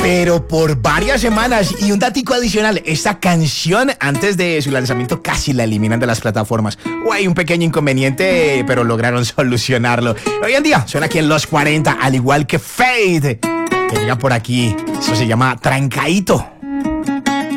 pero por varias semanas. Y un datico adicional, esta canción antes de su lanzamiento casi la eliminan de las plataformas. Hay un pequeño inconveniente, pero lograron solucionarlo. Hoy en día suena aquí en Los 40, al igual que Fade, que llega por aquí. Eso se llama Trancaíto.